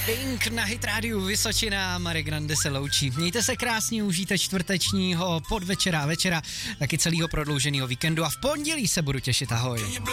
Pink na Hit Radio Vysočina, Marek Grande se loučí. Mějte se krásně, užijte čtvrtečního podvečera, večera, taky celého prodlouženého víkendu a v pondělí se budu těšit, ahoj.